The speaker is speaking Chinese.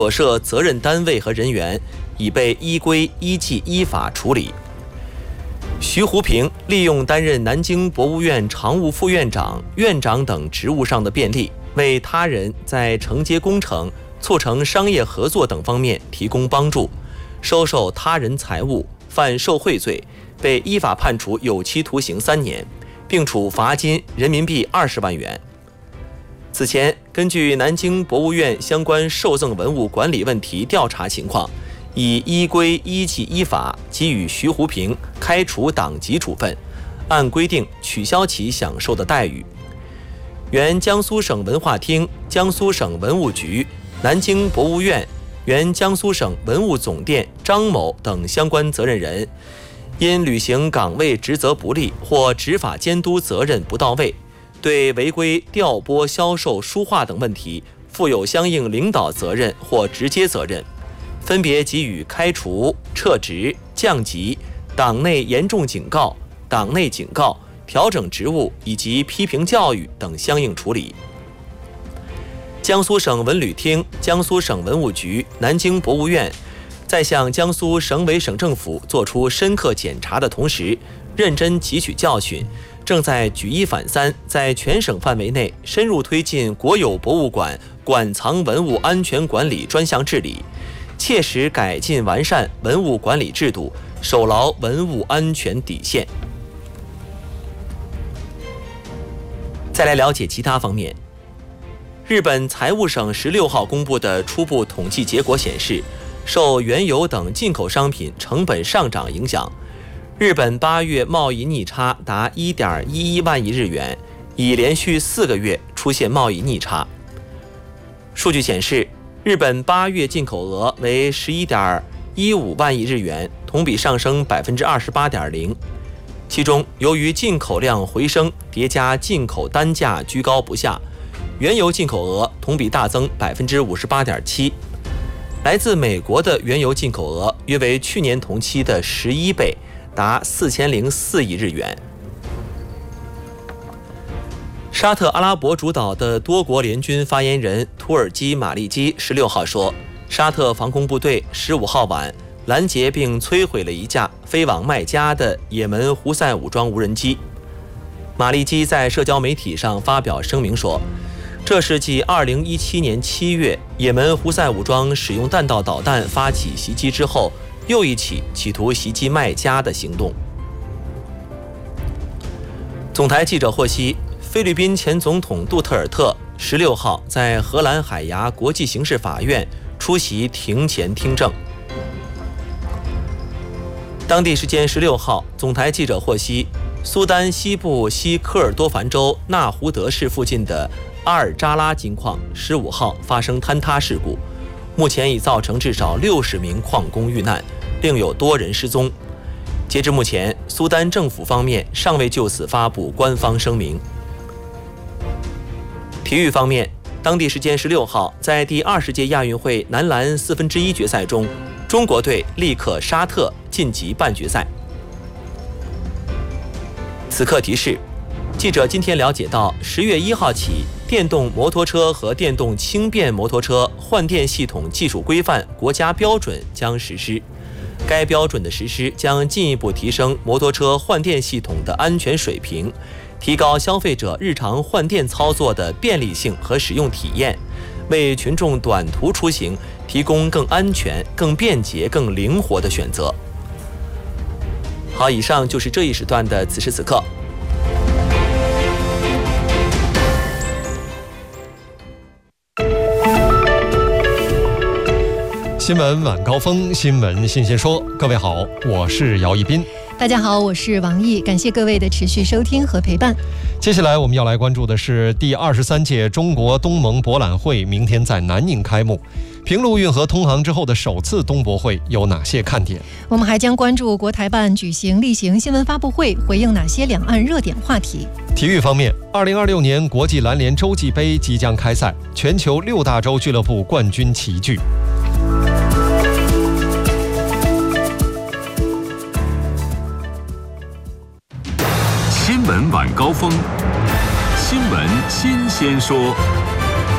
所涉责任单位和人员已被依规依纪依法处理。徐湖平利用担任南京博物院常务副院长、院长等职务上的便利，为他人在承接工程、促成商业合作等方面提供帮助，收受他人财物，犯受贿罪，被依法判处有期徒刑3年，并处罚金人民币20万元。此前，根据南京博物院相关受赠文物管理问题调查情况，已依规依纪依法给予徐湖平开除党籍处分，按规定取消其享受的待遇。原江苏省文化厅、江苏省文物局、南京博物院、原江苏省文物总店张某等相关责任人，因履行岗位职责不力或执法监督责任不到位，对违规调拨、销售书画等问题负有相应领导责任或直接责任，分别给予开除、撤职、降级、党内严重警告、党内警告、调整职务以及批评教育等相应处理。江苏省文旅厅、江苏省文物局、南京博物院在向江苏省委省政府作出深刻检查的同时，认真汲取教训，正在举一反三，在全省范围内深入推进国有博物馆馆藏文物安全管理专项治理，切实改进完善文物管理制度，守牢文物安全底线。再来了解其他方面。日本财务省16号公布的初步统计结果显示，受原油等进口商品成本上涨影响，日本8月贸易逆差达 1.11 万亿日元，已连续4个月出现贸易逆差。数据显示，日本8月进口额为 11.15 万亿日元，同比上升 28.0%。其中，由于进口量回升，叠加进口单价居高不下，原油进口额同比大增 58.7%。来自美国的原油进口额约为去年同期的11倍，达4004亿日元。沙特阿拉伯主导的多国联军发言人土耳其马利基16号说，沙特防空部队15号晚拦截并摧毁了一架飞往麦加的也门胡塞武装无人机。马利基在社交媒体上发表声明说，这是继2017年7月也门胡塞武装使用弹道导弹发起袭击之后，又一起企图袭击麦加的行动。总台记者获悉，菲律宾前总统杜特尔特16号在荷兰海牙国际刑事法院出席庭前听证。当地时间16号，总台记者获悉，苏丹西部西科尔多凡州纳胡德市附近的阿尔扎拉金矿15号发生坍塌事故，目前已造成至少60名矿工遇难，另有多人失踪。截至目前，苏丹政府方面尚未就此发布官方声明。体育方面，当地时间16号，在第20届亚运会男篮1/4决赛中，中国队力克沙特晋级半决赛。此刻提示，记者今天了解到，10月1号起，电动摩托车和电动轻便摩托车换电系统技术规范国家标准将实施。该标准的实施将进一步提升摩托车换电系统的安全水平，提高消费者日常换电操作的便利性和使用体验，为群众短途出行提供更安全、更便捷、更灵活的选择。好，以上就是这一时段的此时此刻。 新闻晚高峰，新闻新鲜说。各位好，我是姚一斌。 大家好，我是王毅，感谢各位的持续收听和陪伴。 接下来我们要来关注的是第23届中国东盟博览会明天在南宁开幕，平陆运河通航之后的首次东博会有哪些看点？ 我们还将关注国台办举行例行新闻发布会，回应哪些两岸热点话题。 体育方面，2026年国际篮联洲际杯即将开赛，全球6大洲俱乐部冠军齐聚。 新闻晚高峰，新闻新鲜说。